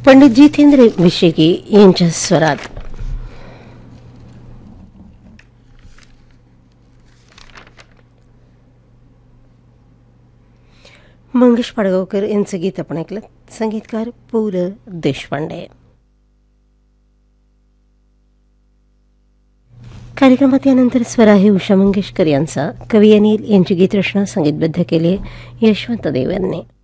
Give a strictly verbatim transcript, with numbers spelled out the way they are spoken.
पंडित जितेंद्र विशेकी यांच्या स्वरात. मंगेश पाडगावकर यांचं गीत आपण ऐकलं. संगीतकार पु ल देशपांडे. कार्यक्रमात यानंतर स्वर आहे उषा मंगेशकर यांचा. कवी अनिल यांची गीतरचना संगीतबद्ध केली यशवंत देव यांनी.